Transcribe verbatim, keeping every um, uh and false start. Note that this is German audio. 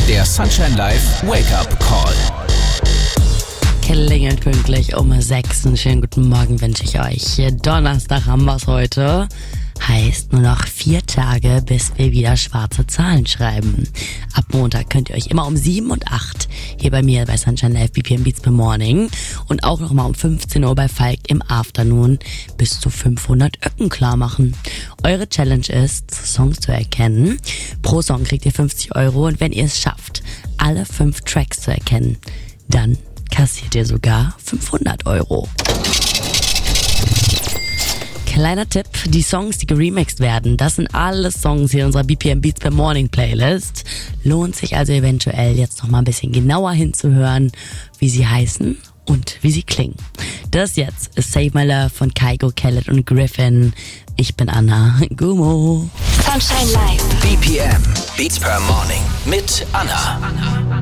Der Sunshine Live Wake-up Call. Klingelt pünktlich um sechs. Einen schönen guten Morgen wünsche ich euch. Donnerstag haben wir es heute. Heißt nur noch vier Tage, bis wir wieder schwarze Zahlen schreiben. Ab Montag könnt ihr euch immer um sieben und acht hier bei mir bei Sunshine Live B P M Beats per Morning und auch nochmal um fünfzehn Uhr bei Falk im Afternoon bis zu fünfhundert Öcken klar machen. Eure Challenge ist, Songs zu erkennen. Pro Song kriegt ihr fünfzig Euro und wenn ihr es schafft, alle fünf Tracks zu erkennen, dann kassiert ihr sogar fünfhundert Euro. Kleiner Tipp, die Songs, die geremixed werden, das sind alle Songs hier in unserer B P M Beats per Morning Playlist. Lohnt sich also eventuell jetzt noch mal ein bisschen genauer hinzuhören, wie sie heißen und wie sie klingen. Das jetzt ist Save My Love von Kygo, Khaled und Griffin. Ich bin Anna Gumo. Sunshine Live. B P M Beats per Morning mit Anna.